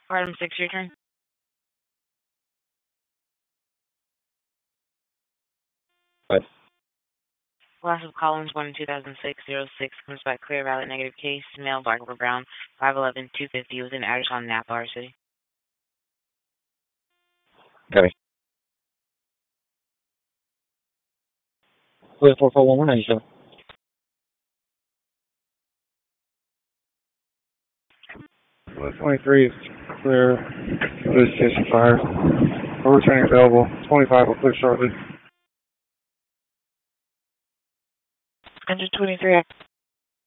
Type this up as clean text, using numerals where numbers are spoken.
Item 6, your turn. What? Loss of Collins 1 2006-06 comes back clear, valid negative case. Male, black or brown, 5'11", 250, was an address on Napa, our city. Okay. Wait, 4411, how you show? Well, 23 is clear. This station fire. Overturning available. 25 will clear shortly. Enter 23.